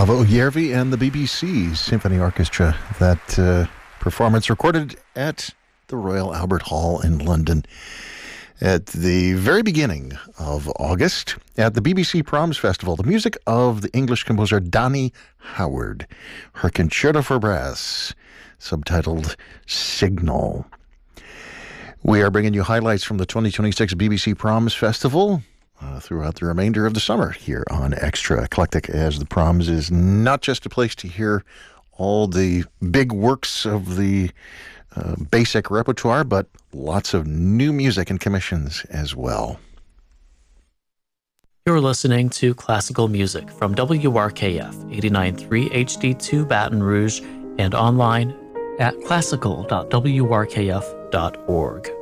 Paavo Järvi and the BBC Symphony Orchestra. That performance recorded at the Royal Albert Hall in London at the very beginning of August at the BBC Proms Festival. The music of the English composer Donny Howard, her Concerto for Brass, subtitled Signal. We are bringing you highlights from the 2026 BBC Proms Festival throughout the remainder of the summer here on Extra Eclectic, as the Proms is not just a place to hear all the big works of the basic repertoire, but lots of new music and commissions as well. You're listening to classical music from WRKF 89.3 HD2 Baton Rouge and online at classical.wrkf.org.